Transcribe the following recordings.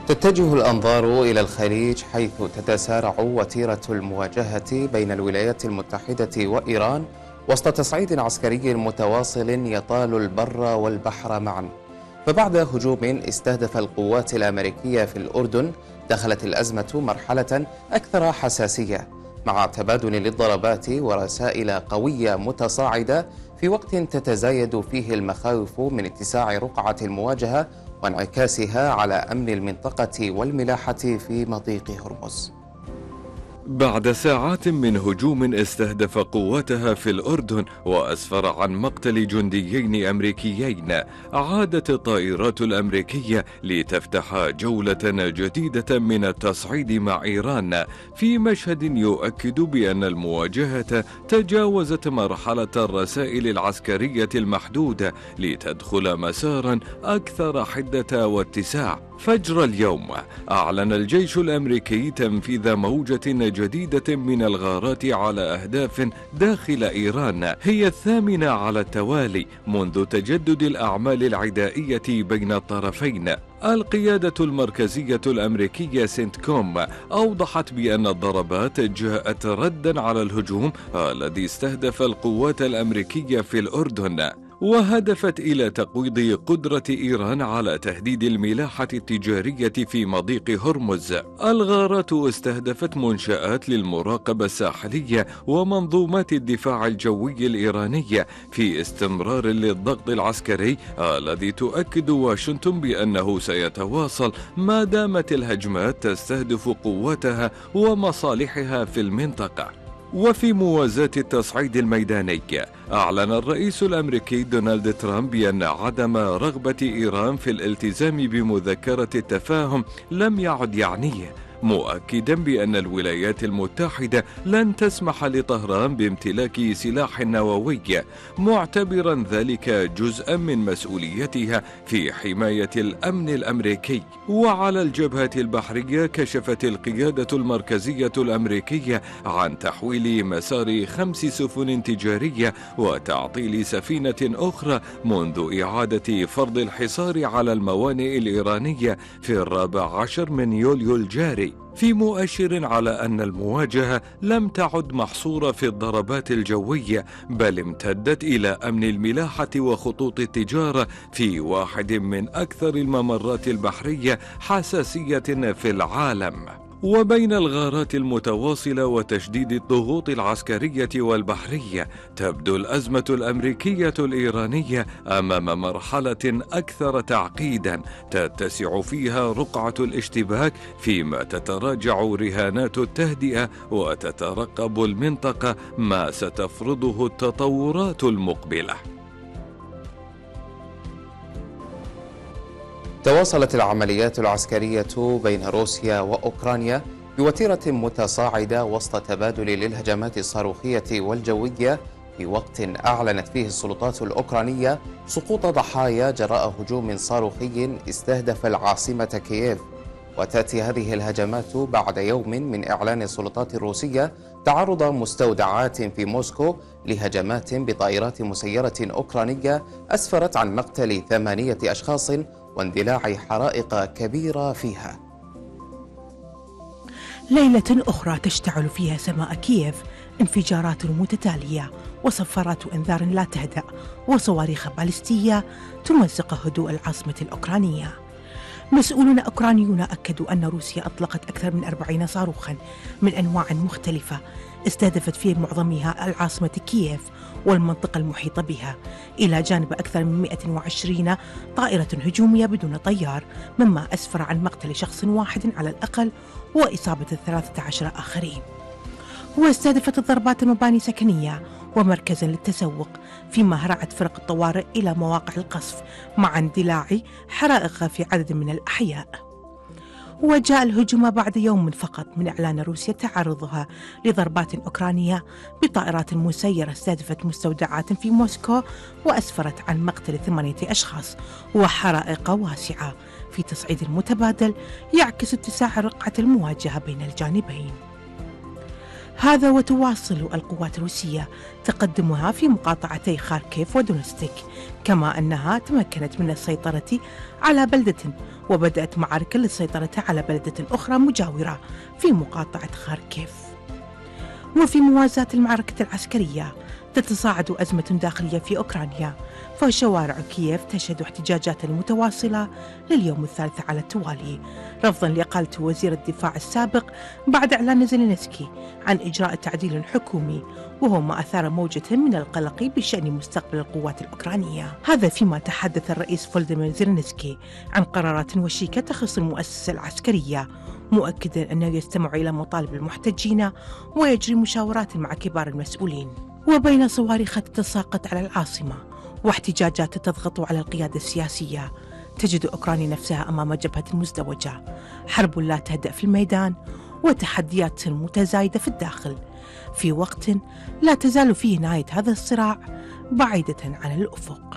تتجه الأنظار إلى الخليج، حيث تتسارع وتيرة المواجهة بين الولايات المتحدة وإيران وسط تصعيد عسكري متواصل يطال البر والبحر معا. فبعد هجوم استهدف القوات الأمريكية في الأردن، دخلت الأزمة مرحلة أكثر حساسية مع تبادل للضربات ورسائل قوية متصاعدة، في وقت تتزايد فيه المخاوف من اتساع رقعة المواجهة وانعكاسها على أمن المنطقة والملاحة في مضيق هرمز. بعد ساعات من هجوم استهدف قواتها في الأردن وأسفر عن مقتل جنديين أمريكيين، عادت الطائرات الأمريكية لتفتح جولة جديدة من التصعيد مع إيران، في مشهد يؤكد بأن المواجهة تجاوزت مرحلة الرسائل العسكرية المحدودة لتدخل مسارا أكثر حدة واتساع. فجر اليوم أعلن الجيش الأمريكي تنفيذ موجة جديدة من الغارات على أهداف داخل إيران، هي الثامنة على التوالي منذ تجدد الأعمال العدائية بين الطرفين. القيادة المركزية الأمريكية سنتكوم أوضحت بأن الضربات جاءت ردا على الهجوم الذي استهدف القوات الأمريكية في الأردن، وهدفت إلى تقويض قدرة إيران على تهديد الملاحة التجارية في مضيق هرمز. الغارات استهدفت منشآت للمراقبة الساحلية ومنظومات الدفاع الجوي الإيرانية في استمرار للضغط العسكري الذي تؤكد واشنطن بأنه سيتواصل ما دامت الهجمات تستهدف قواتها ومصالحها في المنطقة. وفي موازاة التصعيد الميداني، أعلن الرئيس الأمريكي دونالد ترامب بأن عدم رغبة إيران في الالتزام بمذكرة التفاهم لم يعد يعنيه، مؤكدا بأن الولايات المتحدة لن تسمح لطهران بامتلاك سلاح نووي، معتبرا ذلك جزءا من مسؤوليتها في حماية الأمن الأمريكي. وعلى الجبهة البحرية، كشفت القيادة المركزية الأمريكية عن تحويل مسار 5 سفن تجارية وتعطيل سفينة أخرى منذ إعادة فرض الحصار على الموانئ الإيرانية في 14 من يوليو الجاري، في مؤشر على أن المواجهة لم تعد محصورة في الضربات الجوية، بل امتدت إلى أمن الملاحة وخطوط التجارة في واحد من أكثر الممرات البحرية حساسية في العالم. وبين الغارات المتواصلة وتشديد الضغوط العسكرية والبحرية، تبدو الأزمة الأمريكية الإيرانية أمام مرحلة أكثر تعقيدا تتسع فيها رقعة الاشتباك، فيما تتراجع رهانات التهدئة وتترقب المنطقة ما ستفرضه التطورات المقبلة. تواصلت العمليات العسكرية بين روسيا وأوكرانيا بوتيرة متصاعدة وسط تبادل للهجمات الصاروخية والجوية، في وقت أعلنت فيه السلطات الأوكرانية سقوط ضحايا جراء هجوم صاروخي استهدف العاصمة كييف. وتأتي هذه الهجمات بعد يوم من إعلان السلطات الروسية تعرض مستودعات في موسكو لهجمات بطائرات مسيرة أوكرانية أسفرت عن مقتل 8 أشخاص واندلاع حرائق كبيرة فيها. ليلة أخرى تشتعل فيها سماء كييف انفجارات متتالية وصفارات إنذار لا تهدأ وصواريخ باليستية تمزق هدوء العاصمة الأوكرانية. مسؤولون أوكرانيون أكدوا أن روسيا أطلقت أكثر من 40 صاروخا من أنواع مختلفة استهدفت في معظمها العاصمة كييف والمنطقة المحيطة بها، إلى جانب أكثر من 120 طائرة هجومية بدون طيار، مما أسفر عن مقتل شخص واحد على الأقل وإصابة 13 آخرين. واستهدفت الضربات مباني سكنية ومركزا للتسوق، فيما هرعت فرق الطوارئ إلى مواقع القصف مع اندلاع حرائق في عدد من الأحياء. وجاء الهجوم بعد يوم فقط من إعلان روسيا تعرضها لضربات أوكرانية بطائرات مسيرة استهدفت مستودعات في موسكو وأسفرت عن مقتل 8 أشخاص وحرائق واسعة، في تصعيد متبادل يعكس اتساع رقعة المواجهة بين الجانبين. هذا وتواصل القوات الروسية تقدمها في مقاطعتي خاركيف ودونستيك، كما أنها تمكنت من السيطرة على بلدة وبدأت معارك للسيطرة على بلدة أخرى مجاورة في مقاطعة خاركيف. وفي موازاة المعركة العسكرية تتصاعد أزمة داخلية في أوكرانيا، فشوارع كييف تشهد احتجاجات متواصلة لليوم الثالث على التوالي رفضا لإقالة وزير الدفاع السابق بعد إعلان زيلينسكي عن إجراء تعديل حكومي، وهو ما أثار موجة من القلق بشأن مستقبل القوات الأوكرانية. هذا فيما تحدث الرئيس فولوديمير زيلينسكي عن قرارات وشيكة تخص المؤسسة العسكرية، مؤكدا أنه يستمع إلى مطالب المحتجين ويجري مشاورات مع كبار المسؤولين. وبين صواريخ تتساقط على العاصمة واحتجاجات تضغط على القيادة السياسية، تجد أوكرانيا نفسها أمام جبهة مزدوجة، حرب لا تهدأ في الميدان وتحديات متزايدة في الداخل، في وقت لا تزال فيه نهاية هذا الصراع بعيدة عن الأفق.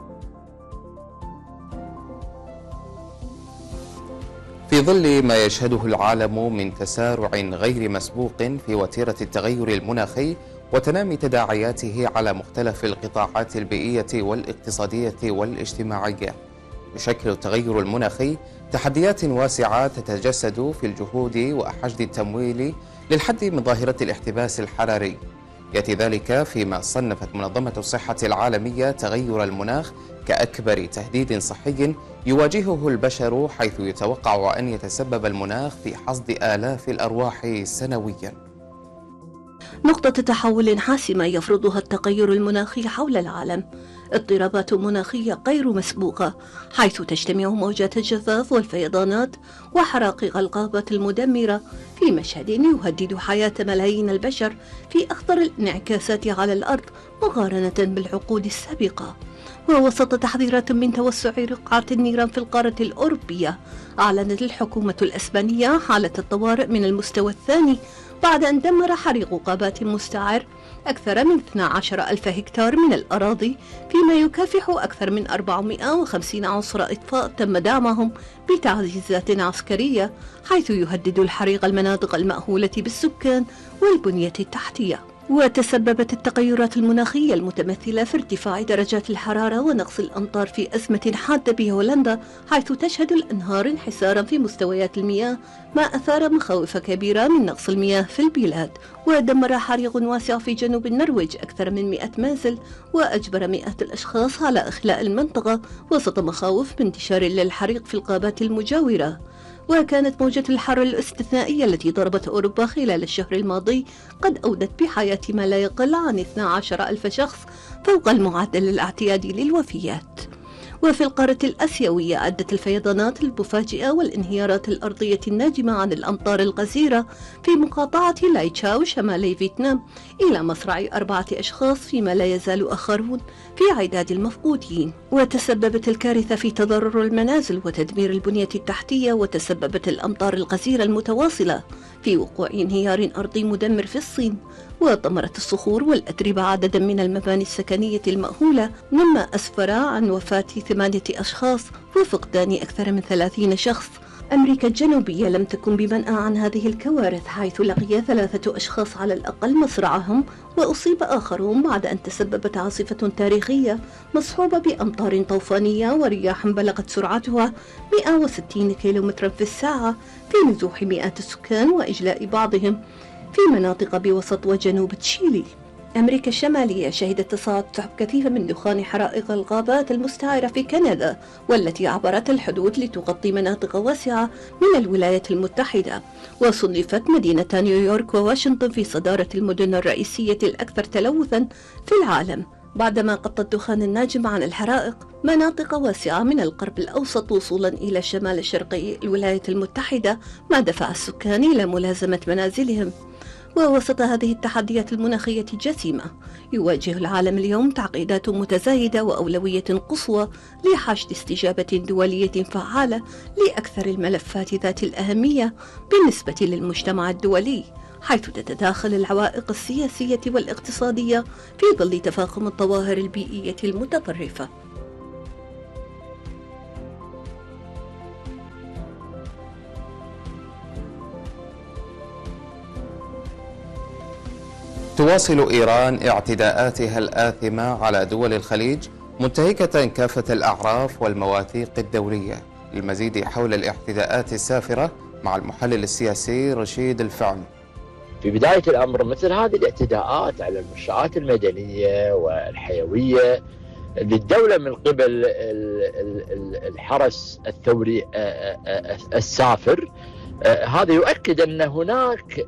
في ظل ما يشهده العالم من تسارع غير مسبوق في وتيرة التغير المناخي وتنامي تداعياته على مختلف القطاعات البيئية والاقتصادية والاجتماعية، يشكل التغير المناخي تحديات واسعة تتجسد في الجهود وحشد التمويل للحد من ظاهرة الاحتباس الحراري. يأتي ذلك فيما صنفت منظمة الصحة العالمية تغير المناخ كأكبر تهديد صحي يواجهه البشر، حيث يتوقع أن يتسبب المناخ في حصد آلاف الأرواح سنوياً. نقطة تحول حاسمة يفرضها التغير المناخي حول العالم، اضطرابات مناخية غير مسبوقة، حيث تجتمع موجات الجفاف والفيضانات وحرائق الغابات المدمرة في مشهد يهدد حياة ملايين البشر في أخطر الانعكاسات على الأرض مقارنة بالعقود السابقة. ووسط تحذيرات من توسع رقعة النيران في القارة الأوروبية، أعلنت الحكومة الإسبانية حالة الطوارئ من المستوى الثاني بعد أن دمر حريق غابات مستعر أكثر من 12 ألف هكتار من الأراضي، فيما يكافح أكثر من 450 عنصر إطفاء تم دعمهم بتعزيزات عسكرية، حيث يهدد الحريق المناطق المأهولة بالسكان والبنية التحتية. وتسببت التغيرات المناخية المتمثلة في ارتفاع درجات الحرارة ونقص الأمطار في أزمة حادة بهولندا، حيث تشهد الأنهار انحسارا في مستويات المياه، ما أثار مخاوف كبيرة من نقص المياه في البلاد. ودمر حريق واسع في جنوب النرويج أكثر من 100 منزل، وأجبر مئات الأشخاص على إخلاء المنطقة وسط مخاوف بانتشار للحريق في الغابات المجاورة. وكانت موجة الحر الاستثنائية التي ضربت أوروبا خلال الشهر الماضي قد أودت بحياة ما لا يقل عن 12 ألف شخص، فوق المعدل الاعتيادي للوفيات. وفي القارة الآسيوية أدت الفيضانات المفاجئة والانهيارات الأرضية الناجمة عن الأمطار الغزيرة في مقاطعة لايتشاو شمالي فيتنام إلى مصرع 4 أشخاص، فيما لا يزال آخرون في عداد المفقودين. وتسببت الكارثة في تضرر المنازل وتدمير البنية التحتية، وتسببت الأمطار الغزيرة المتواصلة في وقوع انهيار أرضي مدمر في الصين، ودمرت الصخور والأتربة عددا من المباني السكنية المأهولة، مما أسفر عن وفاة 8 أشخاص وفقدان أكثر من 30 شخص. أمريكا الجنوبية لم تكن بمنأى عن هذه الكوارث، حيث لقي 3 أشخاص على الأقل مصرعهم، وأصيب آخرون بعد أن تسببت عاصفة تاريخية مصحوبة بأمطار طوفانية ورياح بلغت سرعتها 160 كيلومترا في الساعة في نزوح مئات السكان وإجلاء بعضهم في مناطق بوسط وجنوب تشيلي. أمريكا الشمالية شهدت تصاعد سحب كثيفة من دخان حرائق الغابات المستعرة في كندا، والتي عبرت الحدود لتغطي مناطق واسعة من الولايات المتحدة. وصنفت مدينة نيويورك وواشنطن في صدارة المدن الرئيسية الأكثر تلوثا في العالم، بعدما غطى الدخان الناجم عن الحرائق مناطق واسعة من الغرب الأوسط وصولا إلى شمال الشرقي الولايات المتحدة، ما دفع السكان إلى ملازمة منازلهم. ووسط هذه التحديات المناخية الجسيمة، يواجه العالم اليوم تعقيدات متزايدة وأولوية قصوى لحشد استجابة دولية فعالة لأكثر الملفات ذات الأهمية بالنسبة للمجتمع الدولي، حيث تتداخل العوائق السياسية والاقتصادية في ظل تفاقم الظواهر البيئية المتطرفة. تواصل إيران اعتداءاتها الآثمة على دول الخليج، منتهكة كافة الأعراف والمواثيق الدولية، المزيد حول الاعتداءات السافرة مع المحلل السياسي رشيد الفعم. في بداية الأمر مثل هذه الاعتداءات على المنشآت المدنية والحيوية للدولة من قبل الحرس الثوري السافر، هذا يؤكد أن هناك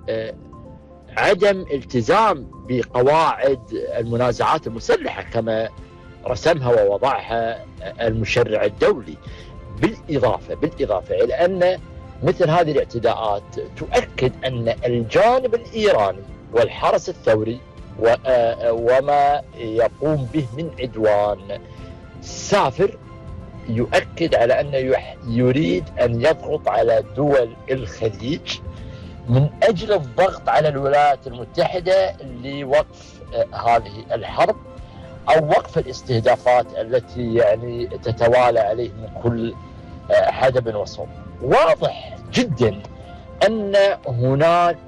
عدم التزام بقواعد المنازعات المسلحة كما رسمها ووضعها المشرع الدولي. بالإضافة إلى أن مثل هذه الاعتداءات تؤكد أن الجانب الإيراني والحرس الثوري وما يقوم به من عدوان سافر يؤكد على أنه يريد أن يضغط على دول الخليج من أجل الضغط على الولايات المتحدة لوقف هذه الحرب أو وقف الاستهدافات التي يعني تتوالى عليه من كل حدب وصوب. واضح جدا أن هناك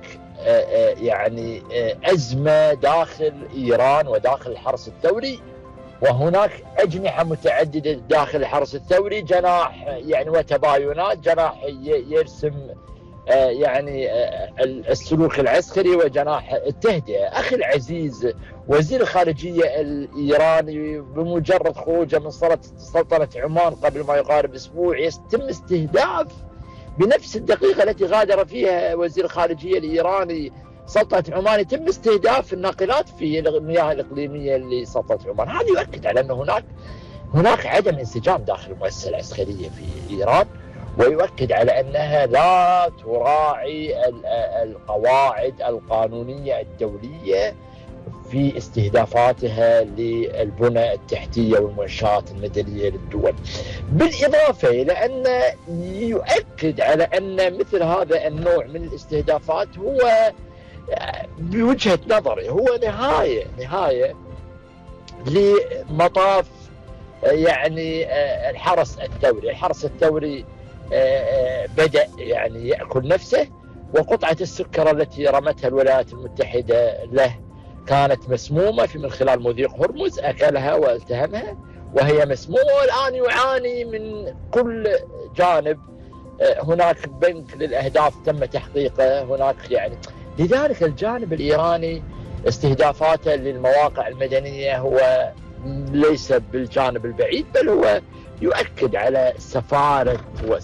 يعني أزمة داخل إيران وداخل الحرس الثوري، وهناك أجنحة متعددة داخل الحرس الثوري، جناح يعني وتباينات، جناح يرسم يعني السلوك العسكري وجناح التهدئة. أخي العزيز، وزير الخارجية الإيراني بمجرد خروجه من سلطنة عمان قبل ما يقارب أسبوع يتم استهداف بنفس الدقيقة التي غادر فيها وزير الخارجية الإيراني سلطنة عمان، يتم استهداف الناقلات في المياه الإقليمية لسلطنة عمان. هذا يؤكد على أن هناك عدم انسجام داخل المؤسسة العسكرية في إيران، ويؤكد على أنها لا تراعي القواعد القانونية الدولية في استهدافاتها للبنى التحتية والمنشآت المدنية للدول. بالإضافة إلى أن يؤكد على أن مثل هذا النوع من الاستهدافات هو بوجهة نظري هو نهاية لمطاف يعني الحرس الثوري بدأ يعني يأكل نفسه، وقطعة السكر التي رمتها الولايات المتحدة له كانت مسمومة من خلال مضيق هرمز، أكلها والتهمها وهي مسمومة، والآن يعاني من كل جانب. هناك بنك للأهداف تم تحقيقه هناك يعني. لذلك الجانب الإيراني استهدافاته للمواقع المدنية هو ليس بالجانب البعيد، بل هو يؤكد على سفارة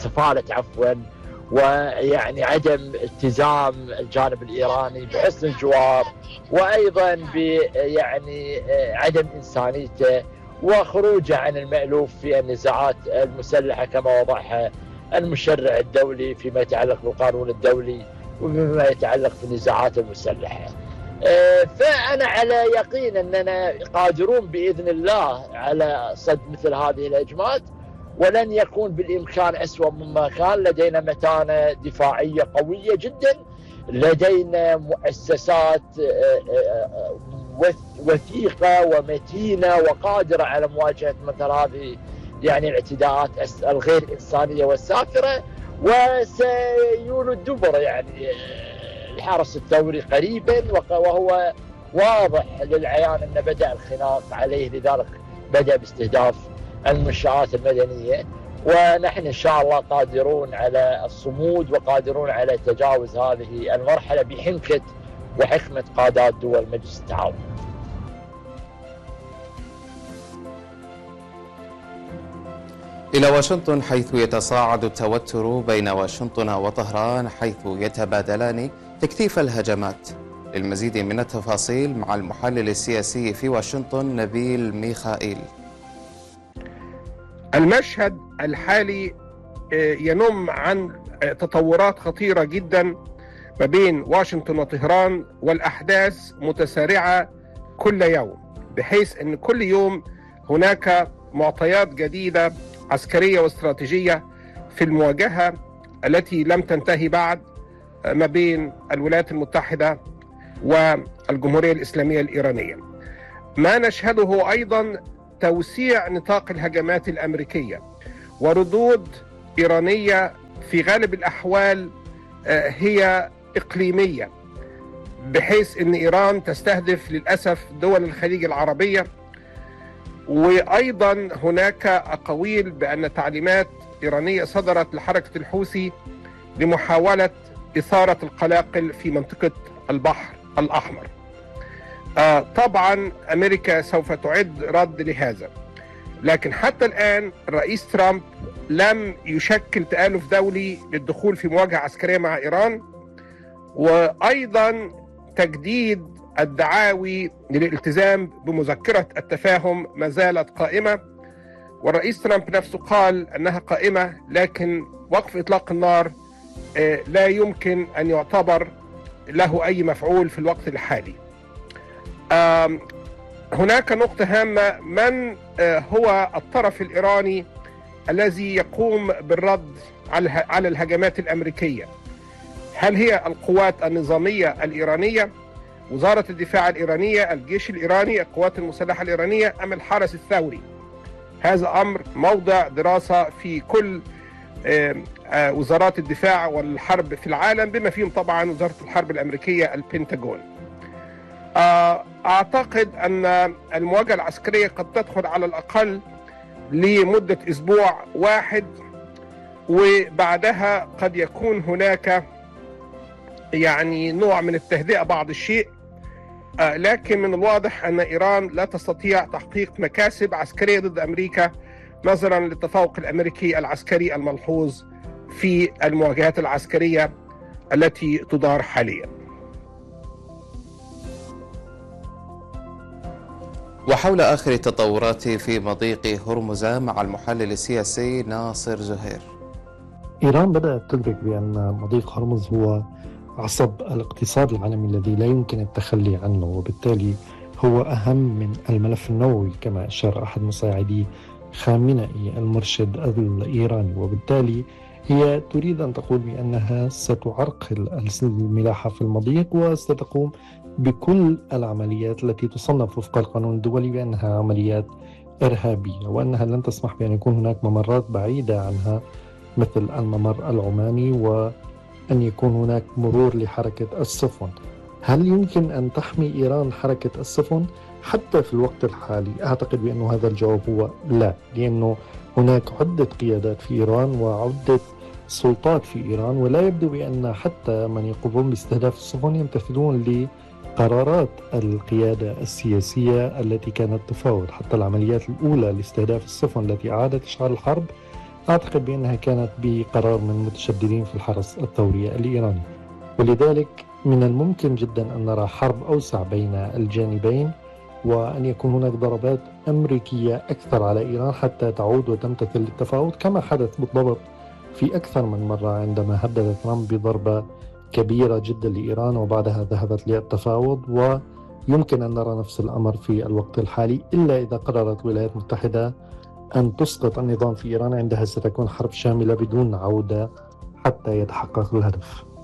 ويعني عدم التزام الجانب الإيراني بحسن الجوار، وأيضا يعني عدم إنسانيته وخروجه عن المألوف في النزاعات المسلحة كما وضعها المشرع الدولي فيما يتعلق بالقانون الدولي وفيما يتعلق في النزاعات المسلحة. فأنا على يقين أننا قادرون بإذن الله على صد مثل هذه الهجمات، ولن يكون بالإمكان أسوأ مما كان. لدينا متانة دفاعية قوية جدا، لدينا مؤسسات وثيقة ومتينة وقادرة على مواجهة مثل هذه يعني الاعتداءات الغير إنسانية والسافرة، وسيولوا الدبر يعني الحرس الثوري قريبا، وهو واضح للعيان أن بدأ الخناق عليه، لذلك بدأ باستهداف المنشآت المدنية. ونحن إن شاء الله قادرون على الصمود وقادرون على تجاوز هذه المرحلة بحنكة وحكمة قادات دول مجلس التعاون. إلى واشنطن، حيث يتصاعد التوتر بين واشنطن وطهران، حيث يتبادلان تكثيف الهجمات. للمزيد من التفاصيل مع المحلل السياسي في واشنطن نبيل ميخائيل. المشهد الحالي ينم عن تطورات خطيرة جدا ما بين واشنطن وطهران، والأحداث متسارعة كل يوم، بحيث أن كل يوم هناك معطيات جديدة عسكرية واستراتيجية في المواجهة التي لم تنتهي بعد ما بين الولايات المتحدة والجمهورية الإسلامية الإيرانية. ما نشهده أيضا توسيع نطاق الهجمات الأمريكية وردود إيرانية في غالب الأحوال هي إقليمية، بحيث أن إيران تستهدف للأسف دول الخليج العربية. وأيضا هناك أقاويل بأن تعليمات إيرانية صدرت لحركة الحوثي لمحاولة إثارة القلاقل في منطقة البحر الأحمر. طبعا أمريكا سوف تعد رد لهذا، لكن حتى الآن الرئيس ترامب لم يشكل تآلف دولي للدخول في مواجهة عسكرية مع إيران، وأيضا تجديد الدعاوي للالتزام بمذكرة التفاهم ما زالت قائمة، والرئيس ترامب نفسه قال أنها قائمة، لكن وقف إطلاق النار لا يمكن أن يعتبر له أي مفعول في الوقت الحالي. هناك نقطة هامة: من هو الطرف الإيراني الذي يقوم بالرد على الهجمات الأمريكية؟ هل هي القوات النظامية الإيرانية، وزارة الدفاع الإيرانية، الجيش الإيراني، القوات المسلحة الإيرانية، أم الحرس الثوري؟ هذا أمر موضع دراسة في كل وزارات الدفاع والحرب في العالم، بما فيهم طبعا وزارة الحرب الأمريكية البنتاغون. أعتقد أن المواجهة العسكرية قد تدخل على الأقل لمدة أسبوع واحد، وبعدها قد يكون هناك يعني نوع من التهدئة بعض الشيء، لكن من الواضح أن إيران لا تستطيع تحقيق مكاسب عسكرية ضد أمريكا نظرا للتفوق الأمريكي العسكري الملحوظ في المواجهات العسكرية التي تدار حاليا. وحول آخر التطورات في مضيق هرمزان مع المحلل السياسي ناصر زهير. إيران بدأت تدرك بأن مضيق هرمز هو عصب الاقتصاد العالمي الذي لا يمكن التخلي عنه، وبالتالي هو أهم من الملف النووي كما أشار أحد مساعدي خامنئي المرشد الإيراني. وبالتالي هي تريد أن تقول بأنها ستعرقل الملاحة في المضيق وستقوم بكل العمليات التي تصنف وفق القانون الدولي بأنها عمليات إرهابية، وأنها لن تسمح بأن يكون هناك ممرات بعيدة عنها مثل الممر العماني، وأن يكون هناك مرور لحركة السفن. هل يمكن أن تحمي إيران حركة السفن حتى في الوقت الحالي؟ أعتقد بأن هذا الجواب هو لا، لأنه هناك عدة قيادات في إيران وعدة سلطات في إيران، ولا يبدو بأن حتى من يقومون باستهداف السفن يمتثلون لقرارات القيادة السياسية التي كانت تفاوض. حتى العمليات الأولى لاستهداف السفن التي أعادت إشعال الحرب أعتقد بأنها كانت بقرار من متشددين في الحرس الثوري الإيراني، ولذلك من الممكن جدا أن نرى حرب أوسع بين الجانبين، وأن يكون هناك ضربات أمريكية أكثر على إيران حتى تعود وتمتثل للتفاوض، كما حدث بالضبط في أكثر من مرة عندما هدد ترامب بضربة كبيرة جدا لإيران وبعدها ذهبت للتفاوض. ويمكن أن نرى نفس الأمر في الوقت الحالي، إلا إذا قررت الولايات المتحدة أن تسقط النظام في إيران، عندها ستكون حرب شاملة بدون عودة حتى يتحقق الهدف.